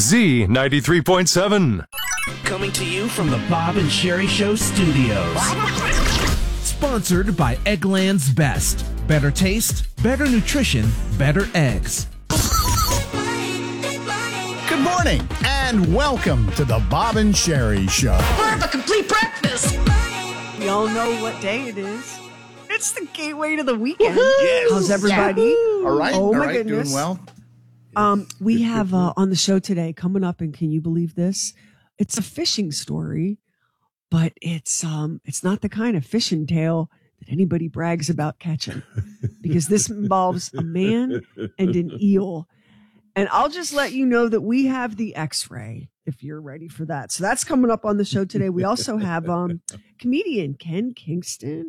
Z93.7. Coming to you from the Bob and Sherry Show studios. Sponsored by Eggland's Best. Better taste, better nutrition, better eggs. Good morning and welcome to the Bob and Sherry Show. We're the complete breakfast. We all know what day it is. It's the gateway to the weekend. Yes. How's everybody? All right. Oh, all my right. goodness. Doing well. We have on the show today coming up, and can you believe this? It's a fishing story, but it's not the kind of fishing tale that anybody brags about catching, because this involves a man and an eel. And I'll just let you know that we have the X-ray if you're ready for that. So that's coming up on the show today. We also have comedian Ken Kingston.